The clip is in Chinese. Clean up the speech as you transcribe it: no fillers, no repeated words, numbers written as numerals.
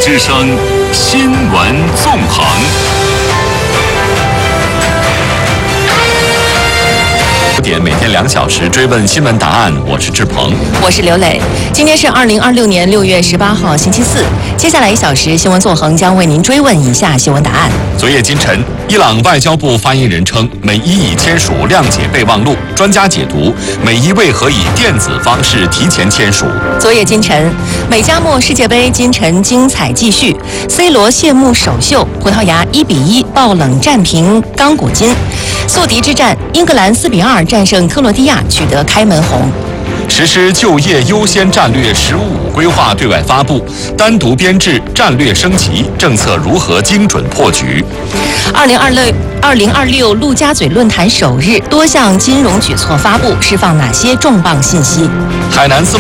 之声新闻纵横。点每天2小时追问新闻答案，我是志鹏， 我是刘磊。今天是2026年6月18号星期四，接下来1小时新闻纵横将为您追问以下新闻答案。 昨夜今晨，伊朗外交部发言人称，美伊已签署谅解备忘录。专家解读，美伊为何以电子方式提前签署？ 昨夜今晨，美加墨世界杯今晨精彩继续 ，C 罗谢幕首秀，葡萄牙1-1爆冷战平刚果金。宿敌之战，英格兰4-2战胜克罗地亚，取得开门红。 实施就业优先战略15规划对外发布，单独编制战略升级，政策如何精准破局 ？2026陆家嘴论坛首日，多项金融举措发布，释放哪些重磅信息？ 海南司